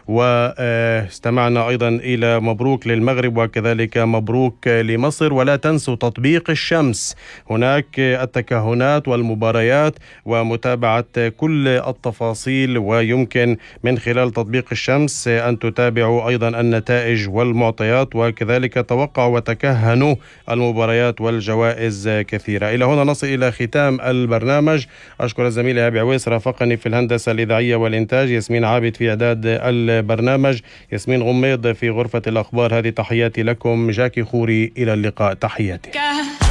واستمعنا أيضا إلى مبروك للمغرب وكذلك مبروك لمصر. ولا تنسوا تطبيق الشمس، هناك التكهنات والمباريات ومتابعة كل التفاصيل، ويمكن من خلال تطبيق الشمس أن تتابعوا أيضا النتائج والمعطيات، وكذلك توقعوا وتكهنوا المباريات والجوائز كثيرة. إلى هنا نصل إلى ختام البرنامج. أشكر الزميل أبي عويس رافقني في الهندسة الإذاعية والإنتاج، ياسمين عابد في إعداد البرنامج، ياسمين غميض في غرفة الأخبار. هذه تحياتي لكم، جاكي خوري، إلى اللقاء، تحياتي.